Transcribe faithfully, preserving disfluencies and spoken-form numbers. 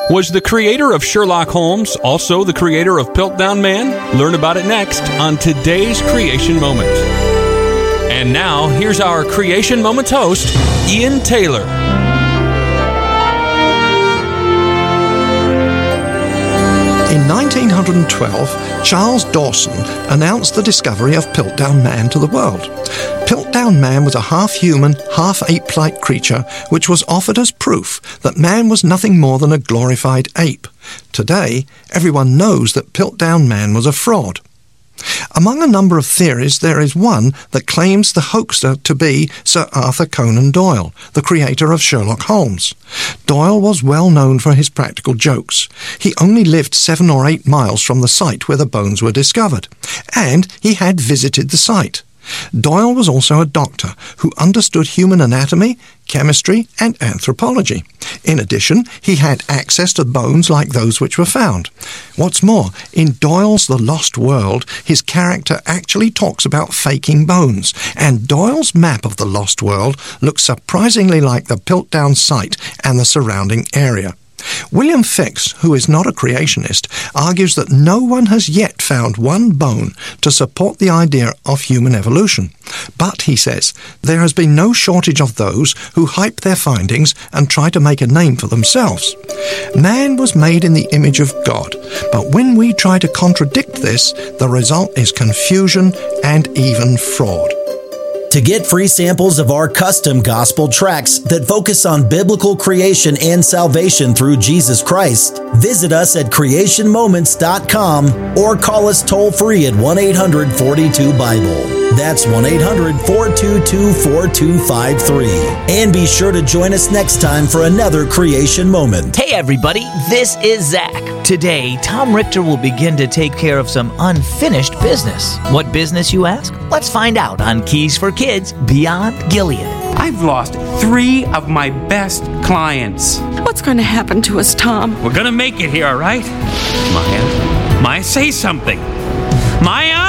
Was the creator of Sherlock Holmes also the creator of Piltdown Man? Learn about it next on today's Creation Moment. And now, here's our Creation Moments host, Ian Taylor. In nineteen twelve, Charles Dawson announced the discovery of Piltdown Man to the world. Piltdown Man was a half-human, half-ape-like creature which was offered as proof that man was nothing more than a glorified ape. Today, everyone knows that Piltdown Man was a fraud. Among a number of theories, there is one that claims the hoaxer to be Sir Arthur Conan Doyle, the creator of Sherlock Holmes. Doyle was well known for his practical jokes. He only lived seven or eight miles from the site where the bones were discovered, and he had visited the site. Doyle was also a doctor who understood human anatomy, chemistry, and anthropology. In addition, he had access to bones like those which were found. What's more, in Doyle's The Lost World, his character actually talks about faking bones, and Doyle's map of the Lost World looks surprisingly like the Piltdown site and the surrounding area. William Fix, who is not a creationist, argues that no one has yet found one bone to support the idea of human evolution. But, he says, there has been no shortage of those who hype their findings and try to make a name for themselves. Man was made in the image of God, but when we try to contradict this, the result is confusion and even fraud. To get free samples of our custom gospel tracts that focus on biblical creation and salvation through Jesus Christ, visit us at creation moments dot com or call us toll-free at one eight hundred four two Bible. That's one eight hundred four two two four two five three. And be sure to join us next time for another Creation Moment. Hey everybody, this is Zach. Today, Tom Richter will begin to take care of some unfinished business. What business, you ask? Let's find out on Keys for Kids Beyond Gilead. I've lost three of my best clients. What's going to happen to us, Tom? We're going to make it here, all right? Maya, Maya, say something. Maya!